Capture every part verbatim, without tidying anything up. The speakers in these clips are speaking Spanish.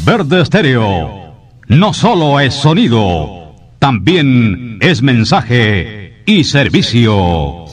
Verde Estéreo no solo es sonido, también es mensaje y servicio.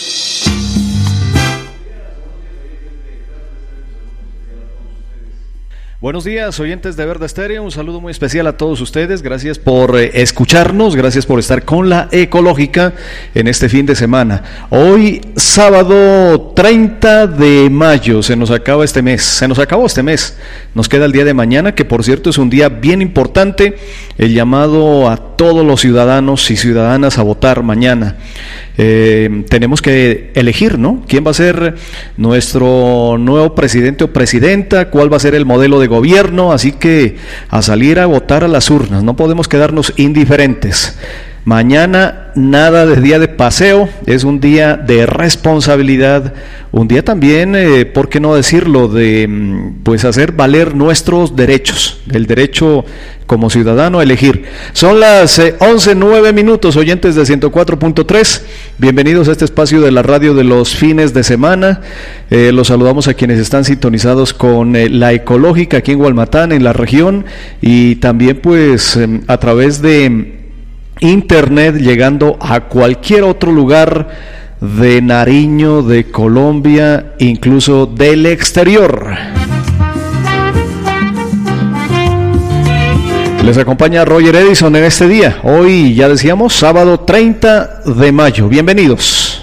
Buenos días, oyentes de Verde Estéreo, un saludo muy especial a todos ustedes, gracias por eh, escucharnos, gracias por estar con la Ecológica en este fin de semana. Hoy, sábado treinta de mayo, se nos acaba este mes, se nos acabó este mes, nos queda el día de mañana, que por cierto es un día bien importante, el llamado a todos los ciudadanos y ciudadanas a votar mañana. Eh, tenemos que elegir, ¿no? ¿Quién va a ser nuestro nuevo presidente o presidenta? ¿Cuál va a ser el modelo de gobierno? Así que a salir a votar a las urnas, no podemos quedarnos indiferentes. Mañana nada de día de paseo, es un día de responsabilidad, un día también, eh, ¿por qué no decirlo?, de pues hacer valer nuestros derechos, el derecho como ciudadano a elegir. Son las eh, once nueve minutos, oyentes de ciento cuatro punto tres, bienvenidos a este espacio de la radio de los fines de semana. Eh, los saludamos a quienes están sintonizados con eh, la Ecológica aquí en Hualmatán, en la región, y también pues eh, a través de Internet, llegando a cualquier otro lugar de Nariño, de Colombia, incluso del exterior. Les acompaña Roger Edison en este día, hoy ya decíamos, sábado treinta de mayo. Bienvenidos.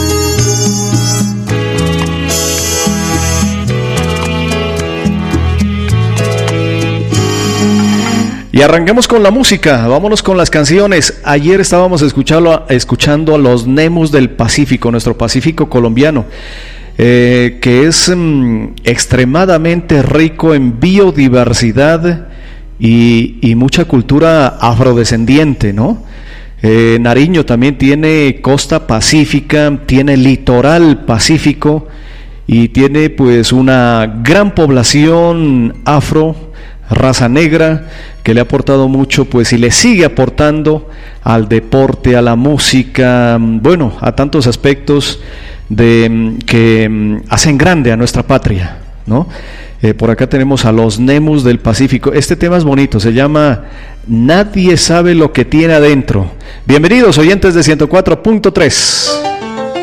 Y arranquemos con la música, vámonos con las canciones. Ayer estábamos escuchando, escuchando a los Nemus del Pacífico, nuestro Pacífico colombiano, eh, que es mm, extremadamente rico en biodiversidad y, y mucha cultura afrodescendiente, ¿no? Eh, Nariño también tiene costa pacífica, tiene litoral pacífico y tiene pues una gran población afro, raza negra, que le ha aportado mucho, pues, y le sigue aportando al deporte, a la música, bueno, a tantos aspectos de que hacen grande a nuestra patria, ¿no? Eh, por acá tenemos a los Nemus del Pacífico. Este tema es bonito, se llama Nadie sabe lo que tiene adentro. Bienvenidos, oyentes de ciento cuatro punto tres.